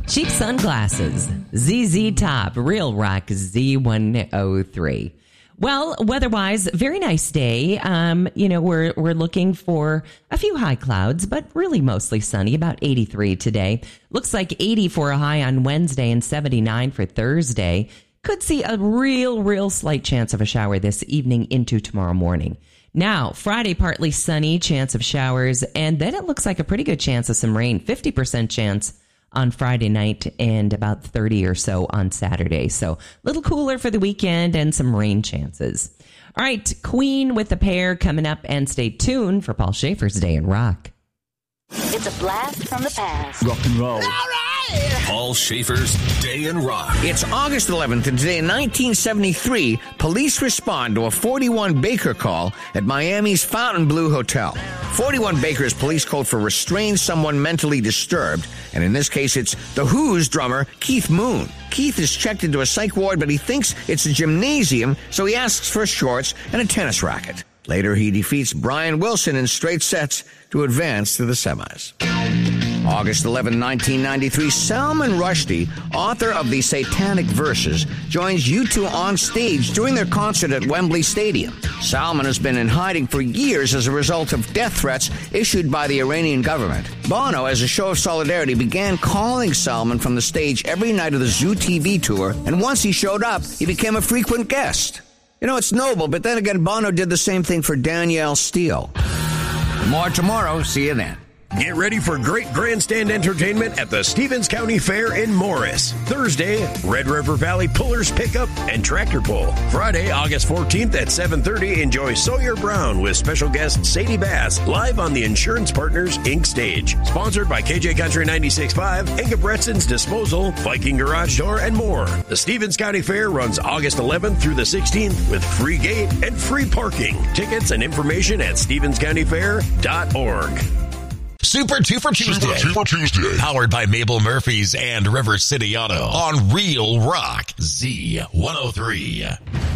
Cheap sunglasses, ZZ Top, Real Rock Z103. Well, weather-wise, very nice day. We're looking for a few high clouds, but really mostly sunny, about 83 today. Looks like 80 for a high on Wednesday and 79 for Thursday. Could see a real slight chance of a shower this evening into tomorrow morning. Now, Friday, partly sunny, chance of showers, and then it looks like a pretty good chance of some rain, 50% chance on Friday night and about 30 or so on Saturday. So a little cooler for the weekend and some rain chances. All right, Queen with the Pair coming up, and stay tuned for Paul Schaefer's Day in Rock. It's a blast from the past. Rock and roll. All right. Paul Schaefer's Day in Rock. It's August 11th, and today in 1973, police respond to a 41 Baker call at Miami's Fontainebleau Hotel. 41 Baker is police code for restrain someone mentally disturbed, and in this case, it's The Who's drummer, Keith Moon. Keith is checked into a psych ward, but he thinks it's a gymnasium, so he asks for shorts and a tennis racket. Later, he defeats Brian Wilson in straight sets to advance to the semis. August 11, 1993, Salman Rushdie, author of the Satanic Verses, joins U2 on stage during their concert at Wembley Stadium. Salman has been in hiding for years as a result of death threats issued by the Iranian government. Bono, as a show of solidarity, began calling Salman from the stage every night of the Zoo TV tour, and once he showed up, he became a frequent guest. You know, it's noble, but then again, Bono did the same thing for Danielle Steele. More tomorrow. See you then. Get ready for great grandstand entertainment at the Stevens County Fair in Morris. Thursday, Red River Valley Pullers Pickup and Tractor Pull. Friday, August 14th at 7:30, enjoy Sawyer Brown with special guest Sadie Bass live on the Insurance Partners Inc. stage. Sponsored by KJ Country 96.5, Inga Bretson's Disposal, Viking Garage Door, and more. The Stevens County Fair runs August 11th through the 16th with free gate and free parking. Tickets and information at StevensCountyFair.org. Super Tufer Tuesday. Powered by Mabel Murphy's and River City Auto on Real Rock Z103.